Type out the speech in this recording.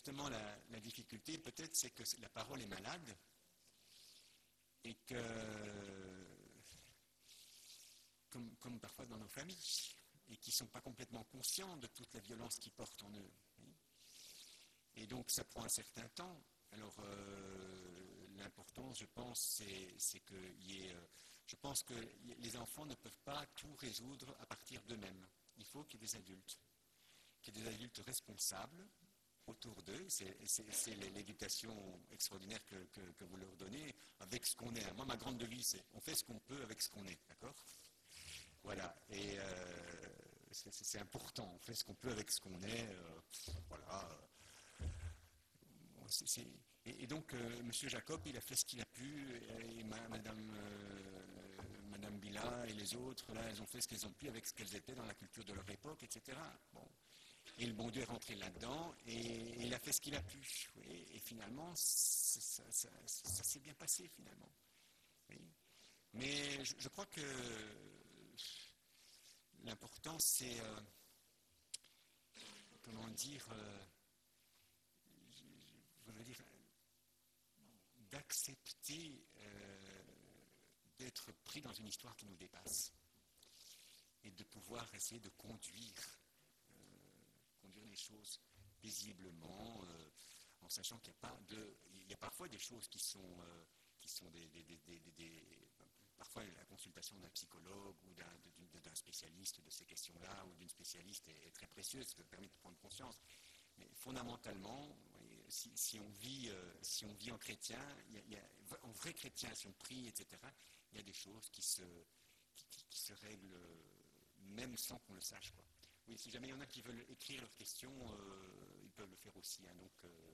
justement la difficulté, peut-être, c'est que la parole est malade et que, comme parfois dans nos familles, et qui ne sont pas complètement conscients de toute la violence qu'ils portent en eux. Et donc ça prend un certain temps. Alors l'important, je pense, c'est qu'il y ait... je pense que les enfants ne peuvent pas tout résoudre à partir d'eux-mêmes. Il faut qu'il y ait des adultes responsables autour d'eux. C'est l'éducation extraordinaire que vous leur donnez avec ce qu'on est. Moi, ma grande devise, c'est on fait ce qu'on peut avec ce qu'on est, d'accord? Voilà, et c'est important, on fait ce qu'on peut avec ce qu'on est, voilà. Et donc, M. Jacob, il a fait ce qu'il a pu, et Madame Bila et les autres, là, elles ont fait ce qu'elles ont pu avec ce qu'elles étaient dans la culture de leur époque, etc. Bon. Et le bon Dieu est rentré là-dedans, et il a fait ce qu'il a pu. Oui, et finalement, ça s'est bien passé, finalement. Oui. Mais je crois que l'important, c'est, comment dire, je voudrais dire, d'accepter d'être pris dans une histoire qui nous dépasse et de pouvoir essayer de conduire les choses paisiblement, en sachant qu'il n'y a pas de... Il y a parfois des choses qui sont parfois la consultation d'un psychologue ou d'un spécialiste de ces questions-là ou d'une spécialiste est très précieuse, ça permet de prendre conscience. Mais fondamentalement, si on vit en chrétien, en vrai chrétien, si on prie, etc., il y a des choses qui se règlent même sans qu'on le sache, quoi. Oui, si jamais il y en a qui veulent écrire leurs questions, ils peuvent le faire aussi. Hein, donc,